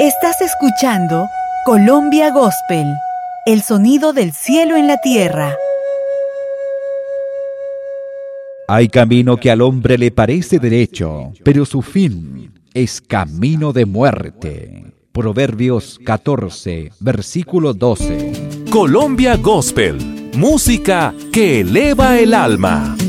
Estás escuchando Colombia Gospel, el sonido del cielo en la tierra. Hay camino que al hombre le parece derecho, pero su fin es camino de muerte. Proverbios 14, versículo 12. Colombia Gospel, música que eleva el alma.